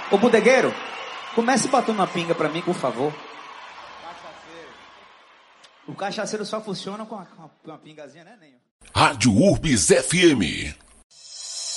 Ô, bodegueiro, comece batendo uma pinga pra mim, por favor. O cachaceiro só funciona com uma pingazinha, né, Nenho? Rádio Urbis FM.